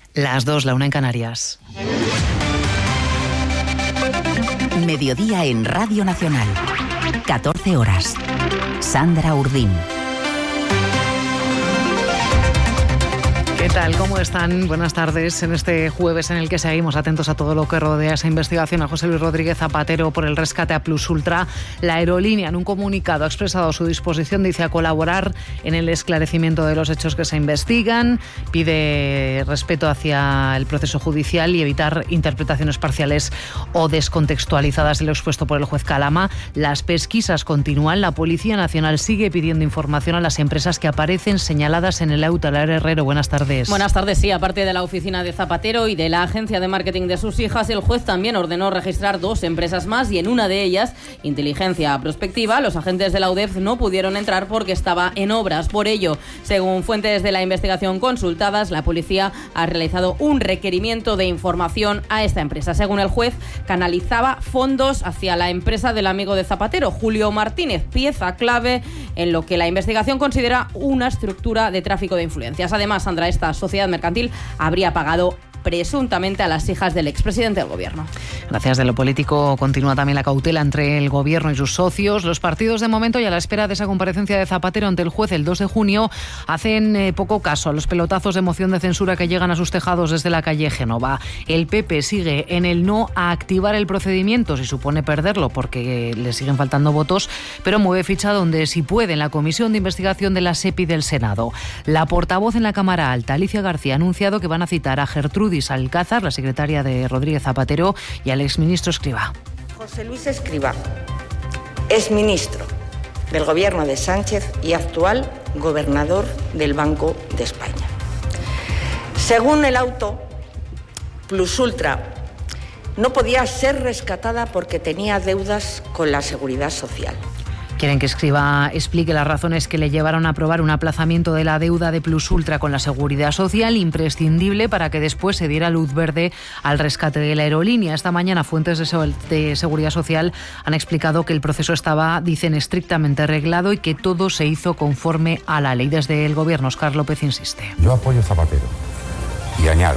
Las 2, la 1 en Canarias. Mediodía en Radio Nacional. 14 horas. Sandra Urdín. ¿Qué tal? ¿Cómo están? Buenas tardes en este jueves en el que seguimos atentos a todo lo que rodea esa investigación a José Luis Rodríguez Zapatero por el rescate a Plus Ultra. La aerolínea en un comunicado ha expresado su disposición, dice, a colaborar en el esclarecimiento de los hechos que se investigan, pide respeto hacia el proceso judicial y evitar interpretaciones parciales o descontextualizadas de lo expuesto por el juez Calama. Las pesquisas continúan. La Policía Nacional sigue pidiendo información a las empresas que aparecen señaladas en el auto. Lara Herrero, buenas tardes. Buenas tardes, sí. Aparte de la oficina de Zapatero y de la agencia de marketing de sus hijas, el juez también ordenó registrar 2 empresas más y en una de ellas, Inteligencia Prospectiva, los agentes de la UDEF no pudieron entrar porque estaba en obras. Por ello, según fuentes de la investigación consultadas, la policía ha realizado un requerimiento de información a esta empresa. Según el juez, canalizaba fondos hacia la empresa del amigo de Zapatero, Julio Martínez, pieza clave en lo que la investigación considera una estructura de tráfico de influencias. Además, Sandra, esta sociedad mercantil habría pagado presuntamente a las hijas del expresidente del Gobierno. Gracias. De lo político continúa también la cautela entre el Gobierno y sus socios. Los partidos, de momento, y a la espera de esa comparecencia de Zapatero ante el juez el 2 de junio, hacen poco caso a los pelotazos de moción de censura que llegan a sus tejados desde la calle Génova. El PP sigue en el no a activar el procedimiento, si supone perderlo porque le siguen faltando votos, pero mueve ficha donde si puede en la Comisión de Investigación de la SEPI del Senado. La portavoz en la Cámara Alta, Alicia García, ha anunciado que van a citar a Gertrudis Alcázar, la secretaria de Rodríguez Zapatero, y al exministro Escrivá. José Luis Escrivá es ministro del Gobierno de Sánchez y actual gobernador del Banco de España. Según el auto, Plus Ultra no podía ser rescatada porque tenía deudas con la Seguridad Social. Quieren que Escrivá explique las razones que le llevaron a aprobar un aplazamiento de la deuda de Plus Ultra con la Seguridad Social, imprescindible para que después se diera luz verde al rescate de la aerolínea. Esta mañana fuentes de Seguridad Social han explicado que el proceso estaba, dicen, estrictamente reglado y que todo se hizo conforme a la ley. Desde el Gobierno, Óscar López insiste. Yo apoyo a Zapatero y añado,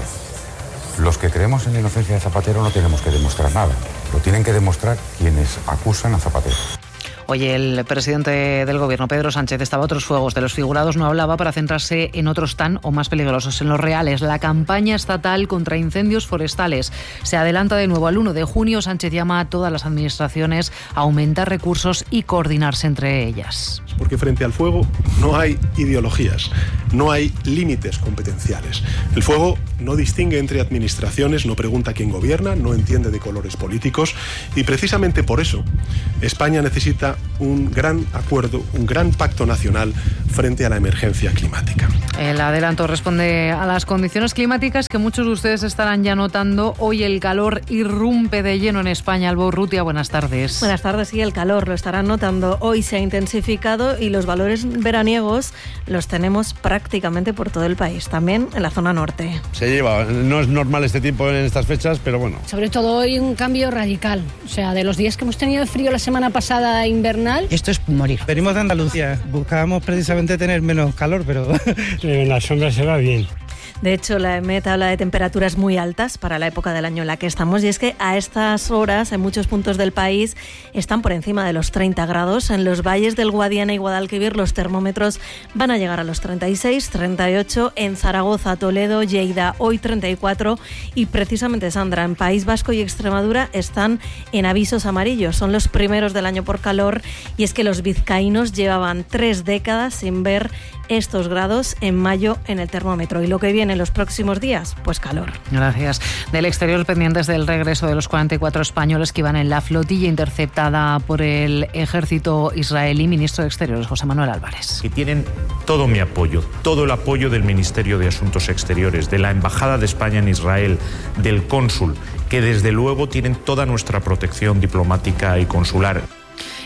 los que creemos en la inocencia de Zapatero no tenemos que demostrar nada, lo tienen que demostrar quienes acusan a Zapatero. Hoy el presidente del Gobierno, Pedro Sánchez, estaba a otros fuegos. De los figurados no hablaba para centrarse en otros tan o más peligrosos, en los reales. La campaña estatal contra incendios forestales se adelanta de nuevo al 1 de junio. Sánchez llama a todas las administraciones a aumentar recursos y coordinarse entre ellas. Porque frente al fuego no hay ideologías, no hay límites competenciales. El fuego no distingue entre administraciones, no pregunta quién gobierna, no entiende de colores políticos y precisamente por eso España necesita un gran acuerdo, un gran pacto nacional frente a la emergencia climática. El adelanto responde a las condiciones climáticas que muchos de ustedes estarán ya notando. Hoy el calor irrumpe de lleno en España. Alba Urrutia, buenas tardes. Buenas tardes, sí, el calor lo estarán notando. Hoy se ha intensificado y los valores veraniegos los tenemos prácticamente por todo el país, también en la zona norte. Se lleva, no es normal este tiempo en estas fechas, pero bueno. Sobre todo hoy un cambio radical, o sea, de los días que hemos tenido de frío la semana pasada invernal. Esto es morir. Venimos de Andalucía, buscábamos precisamente tener menos calor, pero en la sombra se va bien. De hecho, la EMET habla de temperaturas muy altas para la época del año en la que estamos y es que a estas horas en muchos puntos del país están por encima de los 30 grados. En los valles del Guadiana y Guadalquivir los termómetros van a llegar a los 36, 38, en Zaragoza, Toledo, Lleida, hoy 34 y precisamente, Sandra, en País Vasco y Extremadura están en avisos amarillos. Son los primeros del año por calor y es que los vizcaínos llevaban 3 décadas sin ver estos grados en mayo en el termómetro. Y lo que viene en los próximos días, pues calor. Gracias. Del exterior, pendientes del regreso de los 44 españoles que iban en la flotilla interceptada por el ejército israelí. Ministro de Exteriores, José Manuel Álvarez. Y tienen todo mi apoyo, todo el apoyo del Ministerio de Asuntos Exteriores, de la Embajada de España en Israel, del cónsul, que desde luego tienen toda nuestra protección diplomática y consular.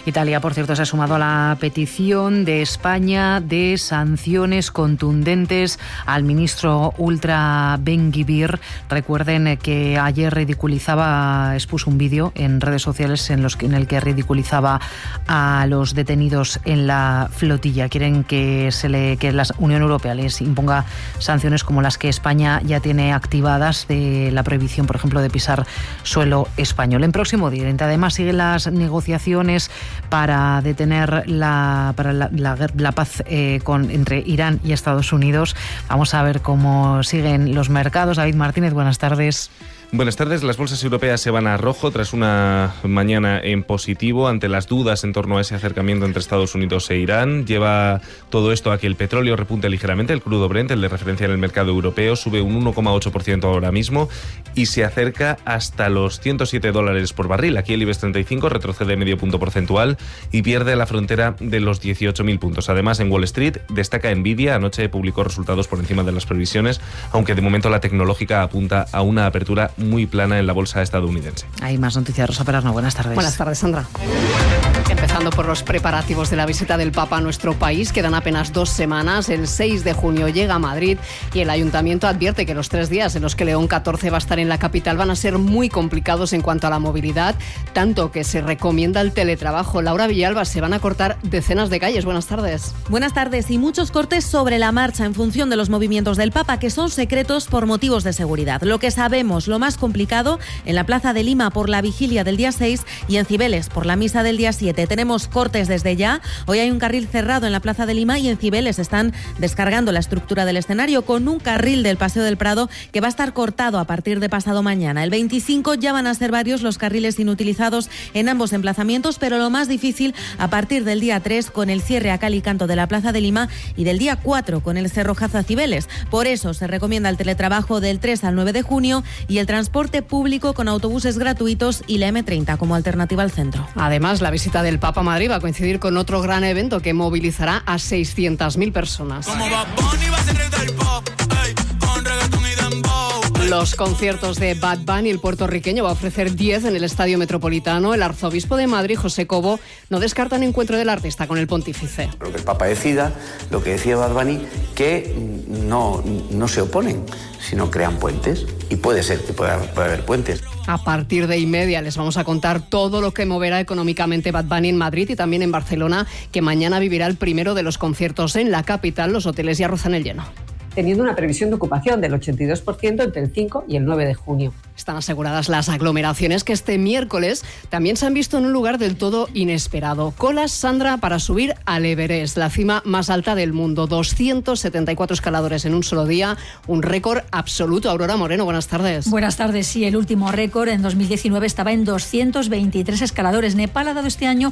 Italia, por cierto, se ha sumado a la petición de España de sanciones contundentes al ministro ultra Ben-Gvir. Recuerden que ayer expuso un vídeo en redes sociales en el que ridiculizaba a los detenidos en la flotilla. Quieren que la Unión Europea les imponga sanciones como las que España ya tiene activadas, de la prohibición, por ejemplo, de pisar suelo español. En Próximo Oriente, además, siguen las negociaciones para detener la paz entre Irán y Estados Unidos. Vamos a ver cómo siguen los mercados. David Martínez, buenas tardes. Buenas tardes. Las bolsas europeas se van a rojo tras una mañana en positivo ante las dudas en torno a ese acercamiento entre Estados Unidos e Irán. Lleva todo esto a que el petróleo repunte ligeramente. El crudo Brent, el de referencia en el mercado europeo, sube un 1,8% ahora mismo y se acerca hasta los $107 por barril. Aquí el IBEX 35 retrocede medio punto porcentual y pierde la frontera de los 18.000 puntos. Además, en Wall Street destaca Nvidia. Anoche publicó resultados por encima de las previsiones, aunque de momento la tecnológica apunta a una apertura muy plana en la bolsa estadounidense. Hay más noticias. Rosa Perarno, buenas tardes. Buenas tardes, Sandra. Empezando por los preparativos de la visita del Papa a nuestro país, quedan apenas 2 semanas. El 6 de junio llega a Madrid y el Ayuntamiento advierte que los 3 días en los que León XIV va a estar en la capital van a ser muy complicados en cuanto a la movilidad, tanto que se recomienda el teletrabajo. Laura Villalba, se van a cortar decenas de calles. Buenas tardes. Buenas tardes, y muchos cortes sobre la marcha en función de los movimientos del Papa, que son secretos por motivos de seguridad. Lo que sabemos, lo más complicado, en la Plaza de Lima por la vigilia del día 6 y en Cibeles por la misa del día 7. Tenemos cortes desde ya. Hoy hay un carril cerrado en la Plaza de Lima y en Cibeles están descargando la estructura del escenario con un carril del Paseo del Prado que va a estar cortado a partir de pasado mañana. El 25 ya van a ser varios los carriles inutilizados en ambos emplazamientos, pero lo más difícil a partir del día 3 con el cierre a cal y canto de la Plaza de Lima y del día 4 con el cerrojazo a Cibeles. Por eso se recomienda el teletrabajo del 3 al 9 de junio y el transporte público con autobuses gratuitos y la M30 como alternativa al centro. Además, la visita del Papa a Madrid va a coincidir con otro gran evento que movilizará a 600.000 personas. Los conciertos de Bad Bunny, el puertorriqueño, va a ofrecer 10 en el Estadio Metropolitano. El arzobispo de Madrid, José Cobo, no descarta un encuentro del artista con el pontífice. Lo que el Papa decida, lo que decía Bad Bunny, que no se oponen, sino crean puentes. Y puede ser que pueda haber puentes. A partir de 1:30 les vamos a contar todo lo que moverá económicamente Bad Bunny en Madrid y también en Barcelona, que mañana vivirá el primero de los conciertos en la capital. Los hoteles ya rozan el lleno. Teniendo una previsión de ocupación del 82% entre el 5 y el 9 de junio. Están aseguradas las aglomeraciones que este miércoles también se han visto en un lugar del todo inesperado. Colas, Sandra, para subir al Everest, la cima más alta del mundo. 274 escaladores en un solo día, un récord absoluto. Aurora Moreno, buenas tardes. Buenas tardes, sí, el último récord en 2019 estaba en 223 escaladores. Nepal ha dado este año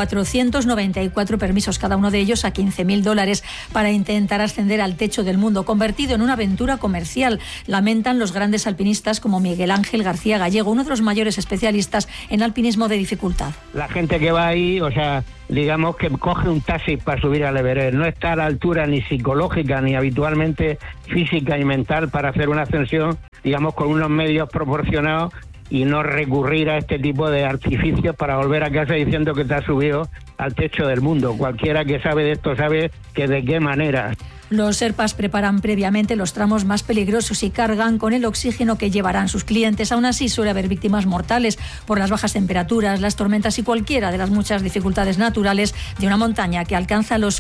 494 permisos, cada uno de ellos a $15.000 para intentar ascender al techo del mundo, convertido en una aventura comercial. Lamentan los grandes alpinistas como Miguel Ángel García Gallego, uno de los mayores especialistas en alpinismo de dificultad. La gente que va ahí, digamos que coge un taxi para subir al Everest, no está a la altura ni psicológica ni habitualmente física y mental para hacer una ascensión, digamos, con unos medios proporcionados y no recurrir a este tipo de artificios para volver a casa diciendo que te has subido al techo del mundo. Cualquiera que sabe de esto sabe que de qué manera. Los Sherpas preparan previamente los tramos más peligrosos y cargan con el oxígeno que llevarán sus clientes. Aún así, suele haber víctimas mortales por las bajas temperaturas, las tormentas y cualquiera de las muchas dificultades naturales de una montaña que alcanza los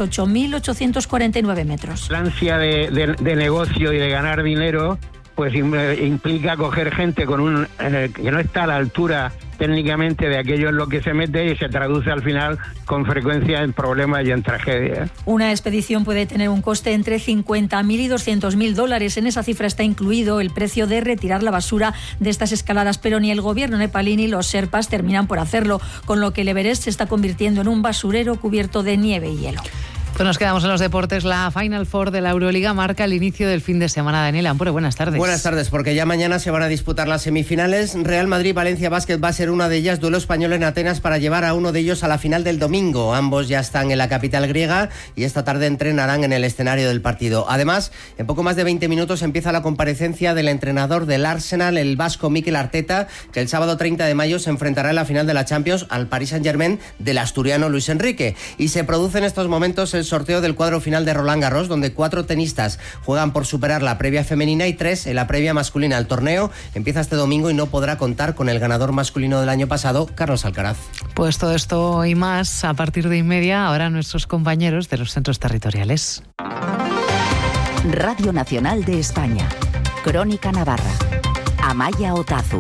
8.849 metros. La ansia de negocio y de ganar dinero pues implica coger gente con que no está a la altura técnicamente de aquello en lo que se mete y se traduce al final con frecuencia en problemas y en tragedias. Una expedición puede tener un coste entre $50.000 y $200.000. En esa cifra está incluido el precio de retirar la basura de estas escaladas, pero ni el gobierno nepalí ni los Sherpas terminan por hacerlo, con lo que el Everest se está convirtiendo en un basurero cubierto de nieve y hielo. Pues nos quedamos en los deportes. La Final Four de la Euroliga marca el inicio del fin de semana. Daniel Ampure, buenas tardes. Buenas tardes, porque ya mañana se van a disputar las semifinales. Real Madrid-Valencia Basket va a ser una de ellas, duelo español en Atenas para llevar a uno de ellos a la final del domingo. Ambos ya están en la capital griega y esta tarde entrenarán en el escenario del partido. Además, en poco más de 20 minutos empieza la comparecencia del entrenador del Arsenal, el vasco Mikel Arteta, que el sábado 30 de mayo se enfrentará en la final de la Champions al Paris Saint-Germain del asturiano Luis Enrique. Y se produce en estos momentos el sorteo del cuadro final de Roland Garros, donde 4 tenistas juegan por superar la previa femenina y 3 en la previa masculina. El torneo empieza este domingo y no podrá contar con el ganador masculino del año pasado, Carlos Alcaraz. Pues todo esto y más a partir de 1:30, ahora nuestros compañeros de los centros territoriales. Radio Nacional de España. Crónica Navarra. Amaya Otazu.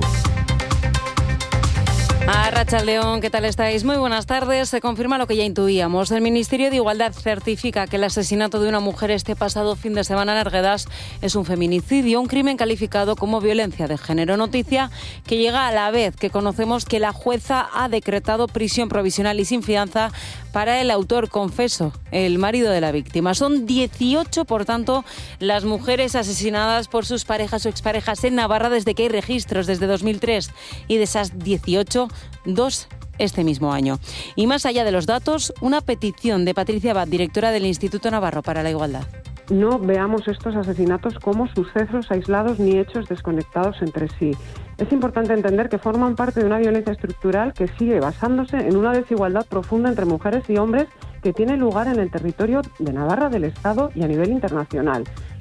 Arratsaldeon, ¿qué tal estáis? Muy buenas tardes. Se confirma lo que ya intuíamos. El Ministerio de Igualdad certifica que el asesinato de una mujer este pasado fin de semana en Arguedas es un feminicidio, un crimen calificado como violencia de género. Noticia que llega a la vez que conocemos que la jueza ha decretado prisión provisional y sin fianza para el autor confeso, el marido de la víctima. Son 18, por tanto, las mujeres asesinadas por sus parejas o exparejas en Navarra desde que hay registros, desde 2003. Y de esas 18, 2 este mismo año. Y más allá de los datos, una petición de Patricia Abad, directora del Instituto Navarro para la Igualdad. No veamos estos asesinatos como sucesos aislados ni hechos desconectados entre sí. Es importante entender que forman parte de una violencia estructural que sigue basándose en una desigualdad profunda entre mujeres y hombres que tiene lugar en el territorio de Navarra, del Estado y a nivel internacional.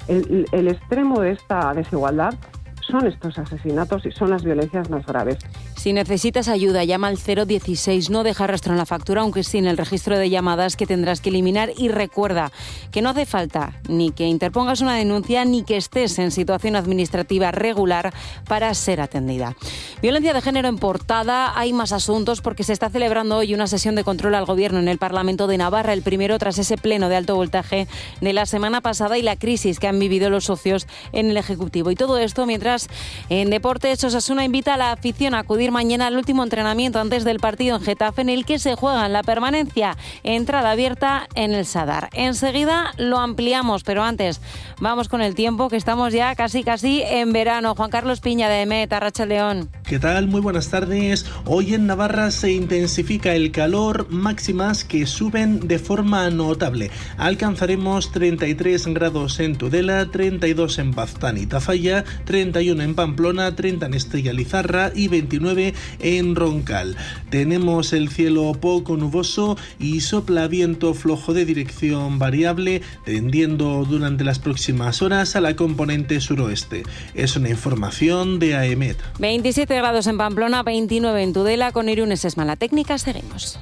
El extremo de esta desigualdad son estos asesinatos y son las violencias más graves. Si necesitas ayuda, llama al 016, no deja rastro en la factura, aunque sí en el registro de llamadas que tendrás que eliminar. Y recuerda que no hace falta ni que interpongas una denuncia ni que estés en situación administrativa regular para ser atendida. Violencia de género en portada. Hay más asuntos porque se está celebrando hoy una sesión de control al Gobierno en el Parlamento de Navarra, el primero tras ese pleno de alto voltaje de la semana pasada y la crisis que han vivido los socios en el Ejecutivo. Y todo esto mientras en deportes Osasuna invita a la afición a acudir mañana al último entrenamiento antes del partido en Getafe, en el que se juega la permanencia. Entrada abierta en el Sadar. Enseguida lo ampliamos, pero antes vamos con el tiempo, que estamos ya casi en verano. Juan Carlos Piña de EMET, Arratsaldeon. ¿Qué tal? Muy buenas tardes. Hoy en Navarra se intensifica el calor, máximas que suben de forma notable. Alcanzaremos 33 grados en Tudela, 32 en Baztán y Tafalla, 31 en Pamplona, 30 en Estella Lizarra y 29 en Roncal. Tenemos el cielo poco nuboso y sopla viento flojo de dirección variable, tendiendo durante las próximas horas a la componente suroeste. Es una información de AEMET. 27 grados en Pamplona, 29 en Tudela. Con Irún Sesma la técnica, seguimos.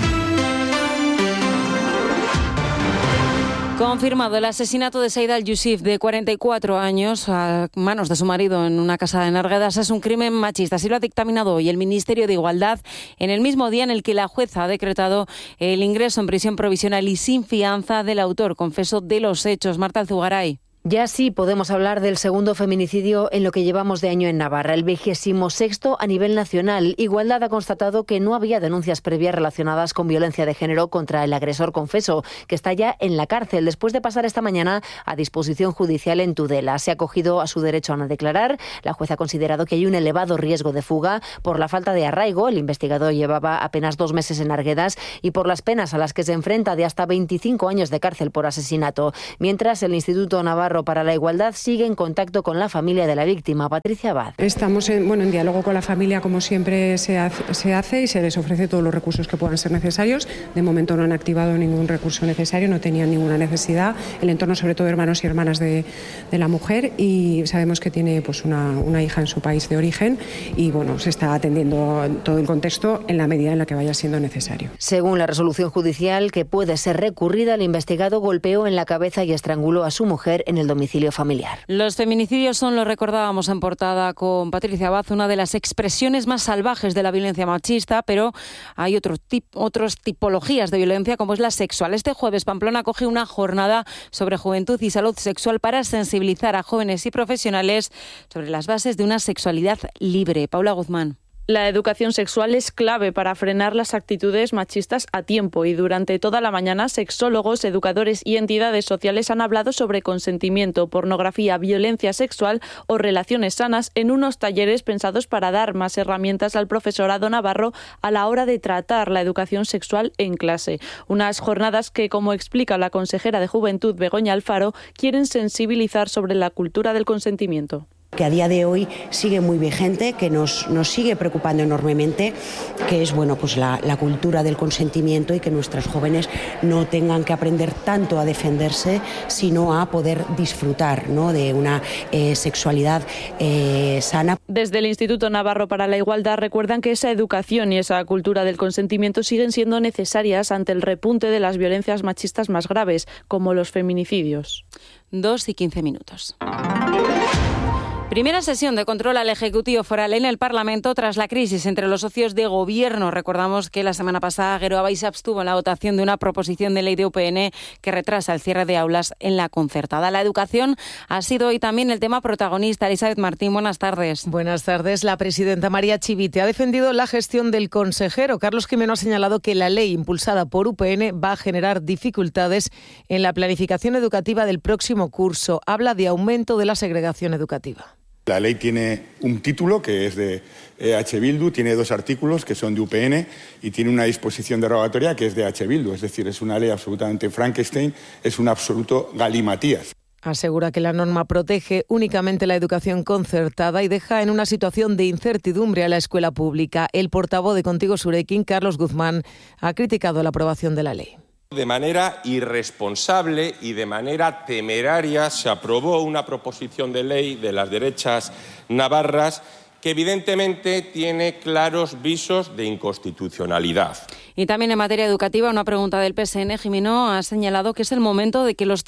Confirmado el asesinato de Said al-Yusif, de 44 años, a manos de su marido en una casa en Arguedas. Es un crimen machista. Así lo ha dictaminado hoy el Ministerio de Igualdad, en el mismo día en el que la jueza ha decretado el ingreso en prisión provisional y sin fianza del autor confeso de los hechos. Marta Alzugaray. Ya sí podemos hablar del segundo feminicidio en lo que llevamos de año en Navarra, el 26º a nivel nacional. Igualdad ha constatado que no había denuncias previas relacionadas con violencia de género contra el agresor confeso, que está ya en la cárcel después de pasar esta mañana a disposición judicial en Tudela. Se ha acogido a su derecho a no declarar. La jueza ha considerado que hay un elevado riesgo de fuga por la falta de arraigo. El investigador llevaba apenas 2 meses en Arguedas y por las penas a las que se enfrenta de hasta 25 años de cárcel por asesinato. Mientras, el Instituto Navarro para la Igualdad sigue en contacto con la familia de la víctima, Patricia Abad. Estamos en diálogo con la familia, como siempre se hace, y se les ofrece todos los recursos que puedan ser necesarios. De momento no han activado ningún recurso necesario, no tenían ninguna necesidad. El entorno, sobre todo hermanos y hermanas de la mujer, y sabemos que tiene pues una hija en su país de origen y se está atendiendo todo el contexto en la medida en la que vaya siendo necesario. Según la resolución judicial, que puede ser recurrida, el investigado golpeó en la cabeza y estranguló a su mujer en el domicilio familiar. Los feminicidios son, lo recordábamos en portada con Patricia Abad, una de las expresiones más salvajes de la violencia machista, pero hay otras tipologías de violencia, como es la sexual. Este jueves Pamplona acoge una jornada sobre juventud y salud sexual para sensibilizar a jóvenes y profesionales sobre las bases de una sexualidad libre. Paula Guzmán. La educación sexual es clave para frenar las actitudes machistas a tiempo y durante toda la mañana sexólogos, educadores y entidades sociales han hablado sobre consentimiento, pornografía, violencia sexual o relaciones sanas en unos talleres pensados para dar más herramientas al profesorado navarro a la hora de tratar la educación sexual en clase. Unas jornadas que, como explica la consejera de Juventud, Begoña Alfaro, quieren sensibilizar sobre la cultura del consentimiento. Que a día de hoy sigue muy vigente, que nos sigue preocupando enormemente, que es pues la cultura del consentimiento y que nuestros jóvenes no tengan que aprender tanto a defenderse, sino a poder disfrutar, ¿no?, de una sexualidad sana. Desde el Instituto Navarro para la Igualdad recuerdan que esa educación y esa cultura del consentimiento siguen siendo necesarias ante el repunte de las violencias machistas más graves, como los feminicidios. 2:15. Primera sesión de control al Ejecutivo foral en el Parlamento tras la crisis entre los socios de Gobierno. Recordamos que la semana pasada Geroa se abstuvo en la votación de una proposición de ley de UPN que retrasa el cierre de aulas en la concertada. La educación ha sido hoy también el tema protagonista. Elizabeth Martín, buenas tardes. Buenas tardes. La presidenta María Chivite ha defendido la gestión del consejero. Carlos Gimeno ha señalado que la ley impulsada por UPN va a generar dificultades en la planificación educativa del próximo curso. Habla de aumento de la segregación educativa. La ley tiene un título que es de EH Bildu, tiene 2 artículos que son de UPN y tiene una disposición derogatoria que es de EH Bildu. Es decir, es una ley absolutamente Frankenstein, es un absoluto galimatías. Asegura que la norma protege únicamente la educación concertada y deja en una situación de incertidumbre a la escuela pública. El portavoz de Contigo Surekin, Carlos Guzmán, ha criticado la aprobación de la ley. De manera irresponsable y de manera temeraria se aprobó una proposición de ley de las derechas navarras que evidentemente tiene claros visos de inconstitucionalidad. Y también en materia educativa, una pregunta del PSN, Gimeno ha señalado que es el momento de que los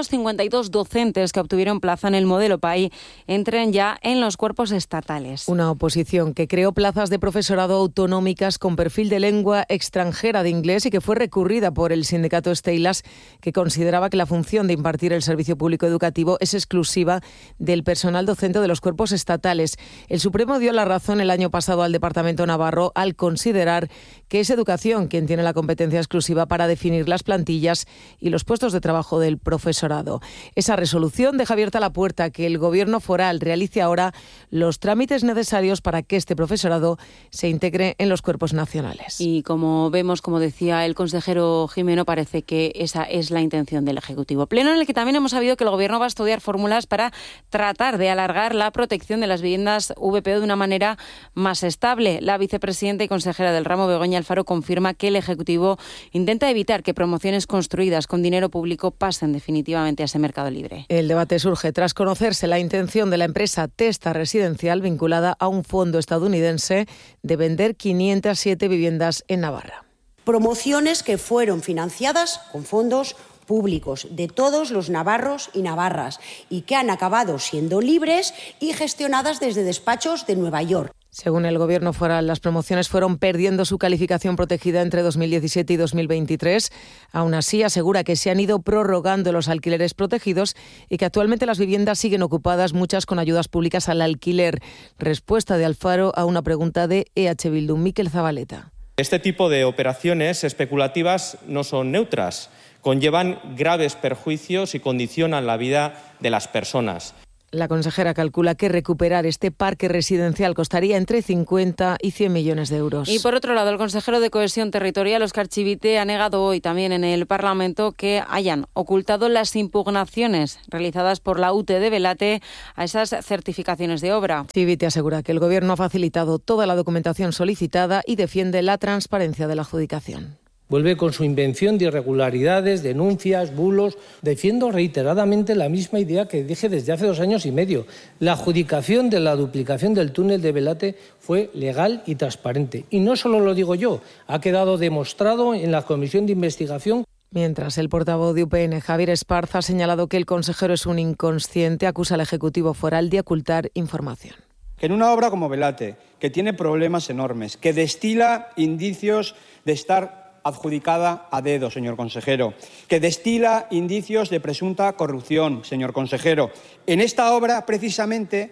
352 docentes que obtuvieron plaza en el modelo PAI entren ya en los cuerpos estatales. Una oposición que creó plazas de profesorado autonómicas con perfil de lengua extranjera de inglés y que fue recurrida por el sindicato Steilas, que consideraba que la función de impartir el servicio público educativo es exclusiva del personal docente de los cuerpos estatales. El Supremo dio la razón el año pasado al Departamento Navarro al considerar que es educación quien tiene la competencia exclusiva para definir las plantillas y los puestos de trabajo del profesorado. Esa resolución deja abierta la puerta a que el Gobierno foral realice ahora los trámites necesarios para que este profesorado se integre en los cuerpos nacionales. Y como vemos, como decía el consejero Gimeno, parece que esa es la intención del Ejecutivo. Pleno en el que también hemos sabido que el Gobierno va a estudiar fórmulas para tratar de alargar la protección de las viviendas VPO de una manera más estable. La vicepresidenta y consejera del ramo, Begoña Alfaro, confirma que el Ejecutivo intenta evitar que promociones construidas con dinero público pasen definitivamente a ese mercado libre. El debate surge tras conocerse la intención de la empresa Testa Residencial, vinculada a un fondo estadounidense, de vender 507 viviendas en Navarra. Promociones que fueron financiadas con fondos públicos de todos los navarros y navarras y que han acabado siendo libres y gestionadas desde despachos de Nueva York. Según el Gobierno foral, las promociones fueron perdiendo su calificación protegida entre 2017 y 2023. Aún así, asegura que se han ido prorrogando los alquileres protegidos y que actualmente las viviendas siguen ocupadas, muchas con ayudas públicas al alquiler. Respuesta de Alfaro a una pregunta de EH Bildu, Miquel Zabaleta. Este tipo de operaciones especulativas no son neutras, conllevan graves perjuicios y condicionan la vida de las personas. La consejera calcula que recuperar este parque residencial costaría entre 50 y 100 millones de euros. Y por otro lado, el consejero de Cohesión Territorial, Óscar Chivite, ha negado hoy también en el Parlamento que hayan ocultado las impugnaciones realizadas por la UTE de Belate a esas certificaciones de obra. Chivite asegura que el Gobierno ha facilitado toda la documentación solicitada y defiende la transparencia de la adjudicación. Vuelve con su invención de irregularidades, denuncias, bulos. Defiendo reiteradamente la misma idea que dije desde hace 2 años y medio. La adjudicación de la duplicación del túnel de Belate fue legal y transparente. Y no solo lo digo yo, ha quedado demostrado en la comisión de investigación. Mientras, el portavoz de UPN, Javier Esparza, ha señalado que el consejero es un inconsciente, acusa al Ejecutivo foral de ocultar información. Que en una obra como Belate, que tiene problemas enormes, que destila indicios de estar adjudicada a dedo, señor consejero, que destila indicios de presunta corrupción, señor consejero. En esta obra, precisamente,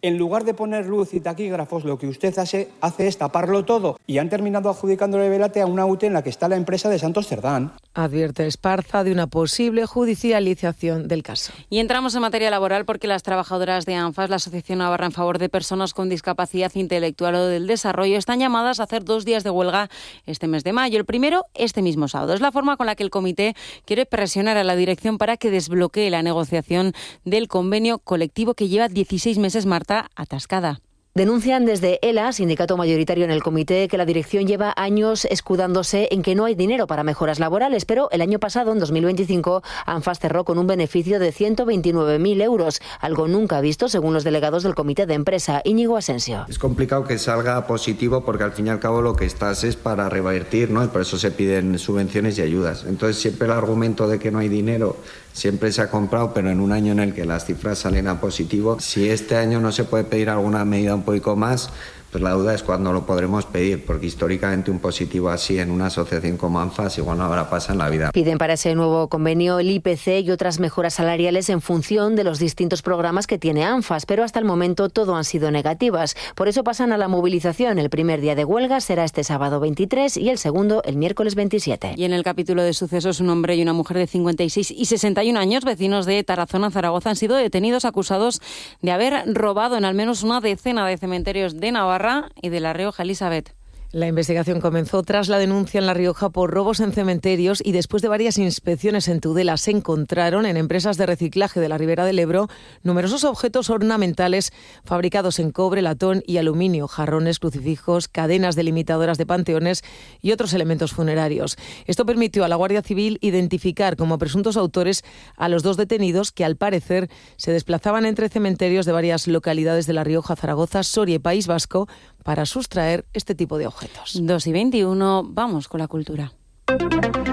En lugar de poner luz y taquígrafos, lo que usted hace es taparlo todo. Y han terminado adjudicándole Velate a una UTE en la que está la empresa de Santos Cerdán. Advierte Esparza de una posible judicialización del caso. Y entramos en materia laboral porque las trabajadoras de ANFAS, la Asociación Navarra en Favor de Personas con Discapacidad Intelectual o del Desarrollo, están llamadas a hacer 2 días de huelga este mes de mayo. El primero, este mismo sábado. Es la forma con la que el comité quiere presionar a la dirección para que desbloquee la negociación del convenio colectivo que lleva 16 meses, Marta, atascada. Denuncian desde ELA, sindicato mayoritario en el comité, que la dirección lleva años escudándose en que no hay dinero para mejoras laborales, pero el año pasado, en 2025, ANFAS cerró con un beneficio de 129.000 euros, algo nunca visto según los delegados del comité de empresa. Íñigo Asensio. Es complicado que salga positivo porque al fin y al cabo lo que estás es para revertir, ¿no? Y por eso se piden subvenciones y ayudas. Entonces siempre el argumento de que no hay dinero siempre se ha comprado, pero en un año en el que las cifras salen a positivo, si este año no se puede pedir alguna medida un poco más, pues la duda es cuándo lo podremos pedir, porque históricamente un positivo así en una asociación como ANFAS igual no habrá pasado en la vida. Piden para ese nuevo convenio el IPC y otras mejoras salariales en función de los distintos programas que tiene ANFAS, pero hasta el momento todo han sido negativas. Por eso pasan a la movilización. El primer día de huelga será este sábado 23 y el segundo el miércoles 27. Y en el capítulo de sucesos, un hombre y una mujer de 56 y 61 años, vecinos de Tarazona, Zaragoza, han sido detenidos acusados de haber robado en al menos una decena de cementerios de Navarra y de La Rioja. Elizabeth. La investigación comenzó tras la denuncia en La Rioja por robos en cementerios y después de varias inspecciones en Tudela se encontraron en empresas de reciclaje de la Ribera del Ebro numerosos objetos ornamentales fabricados en cobre, latón y aluminio, jarrones, crucifijos, cadenas delimitadoras de panteones y otros elementos funerarios. Esto permitió a la Guardia Civil identificar como presuntos autores a los 2 detenidos que al parecer se desplazaban entre cementerios de varias localidades de La Rioja, Zaragoza, Soria y País Vasco para sustraer este tipo de objetos. 2:21, vamos con la cultura.